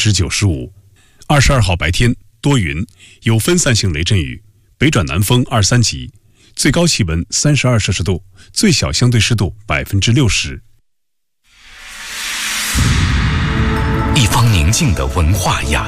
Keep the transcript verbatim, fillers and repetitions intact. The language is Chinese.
之九十五。二十二号白天多云，有分散性雷阵雨，北转南风二三级，最高气温三十二摄氏度，最小相对湿度百分之六十。 一方宁静的文化雅